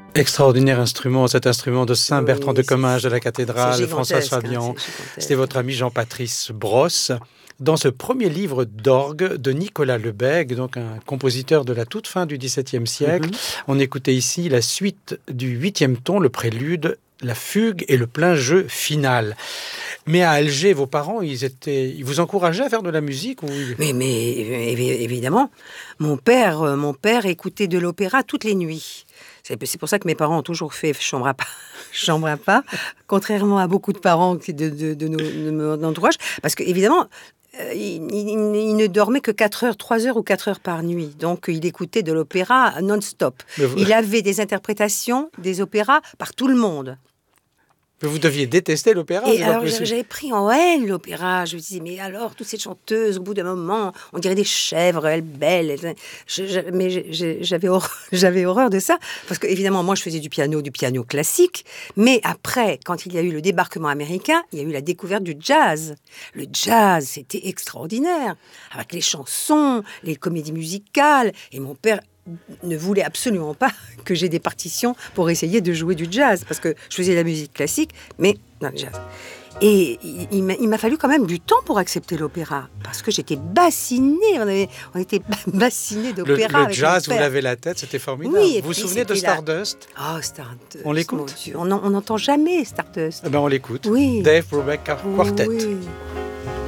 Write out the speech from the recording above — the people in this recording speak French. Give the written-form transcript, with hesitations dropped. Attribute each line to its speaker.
Speaker 1: Extraordinaire instrument, cet instrument de Saint Bertrand de
Speaker 2: Oui,
Speaker 1: Comminges de la
Speaker 2: c'est
Speaker 1: cathédrale, Françoise
Speaker 2: gigantesque, hein,
Speaker 1: Fabian.
Speaker 2: c'est gigantesque.
Speaker 1: C'était votre ami Jean-Patrice Brosse. Dans ce premier livre d'orgue de Nicolas Lebègue, donc un compositeur de la toute fin du XVIIe siècle, on écoutait ici la suite du 8e ton, le prélude, la fugue et le plein jeu final. Mais à Alger, vos parents, ils vous encourageaient à faire de la musique ou...
Speaker 2: Évidemment, mon père écoutait de l'opéra toutes les nuits. C'est pour ça que mes parents ont toujours fait chambre à part, contrairement à beaucoup de parents de mon entourage. Parce qu'évidemment, il ne dormait que 4 heures, 3 heures ou 4 heures par nuit. Donc, il écoutait de l'opéra non-stop. Il avait des interprétations des opéras par tout le monde.
Speaker 1: Mais vous deviez détester l'opéra.
Speaker 2: Et alors, j'avais pris en haine l'opéra. Je me disais, mais alors, toutes ces chanteuses, au bout d'un moment, on dirait des chèvres, elles belles. Mais j'avais horreur de ça. Parce qu'évidemment, moi, je faisais du piano classique. Mais après, quand il y a eu le débarquement américain, il y a eu la découverte du jazz. Le jazz, c'était extraordinaire. Avec les chansons, les comédies musicales. Et mon père ne voulait absolument pas que j'ai des partitions pour essayer de jouer du jazz, parce que je faisais de la musique classique, mais dans le jazz. Et il m'a fallu quand même du temps pour accepter l'opéra, parce que j'étais bassinée, on était bassinée d'opéra.
Speaker 1: Le jazz, vous lavez la tête, c'était formidable.
Speaker 2: Oui,
Speaker 1: vous vous souvenez de Stardust?
Speaker 2: Oh, Stardust.
Speaker 1: On l'écoute?
Speaker 2: On n'entend jamais Stardust.
Speaker 1: Eh ben, on l'écoute.
Speaker 2: Oui.
Speaker 1: Dave Brubeck Quartet.
Speaker 2: Oui.